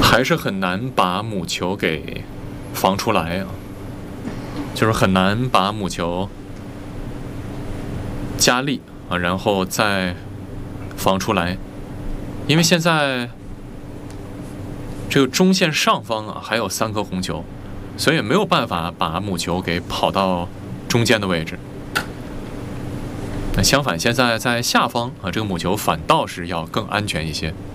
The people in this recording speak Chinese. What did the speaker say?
还是很难把母球给防出来啊，就是很难把母球加力啊，然后再防出来，因为现在这个中线上方啊还有3颗红球，所以没有办法把母球给跑到中间的位置。那相反，现在在下方啊，这个母球反倒是要更安全一些。